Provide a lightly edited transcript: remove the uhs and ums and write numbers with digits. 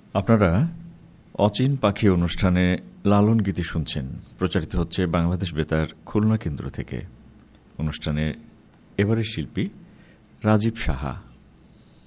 আপনারা অচিন পাখি অনুষ্ঠানে লালন গীতি শুনছেন, প্রচারিত হচ্ছে বাংলাদেশ বেতার খুলনা কেন্দ্র থেকে। অনুষ্ঠানে এবারের শিল্পী রাজীব সাহা।